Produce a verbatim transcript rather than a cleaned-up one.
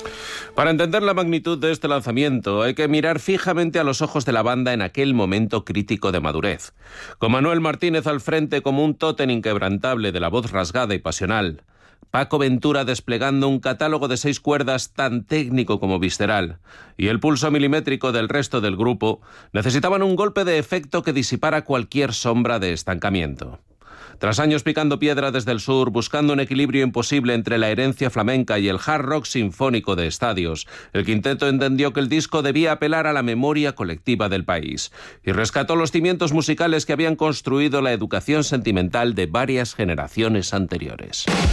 Para entender la magnitud de este lanzamiento hay que mirar fijamente a los ojos de la banda en aquel momento crítico de madurez. Con Manuel Martínez al frente como un tótem inquebrantable de la voz rasgada y pasional, Paco Ventura desplegando un catálogo de seis cuerdas tan técnico como visceral, y el pulso milimétrico del resto del grupo, necesitaban un golpe de efecto que disipara cualquier sombra de estancamiento. Tras años picando piedra desde el sur, buscando un equilibrio imposible entre la herencia flamenca y el hard rock sinfónico de estadios, el quinteto entendió que el disco debía apelar a la memoria colectiva del país y rescató los cimientos musicales que habían construido la educación sentimental de varias generaciones anteriores.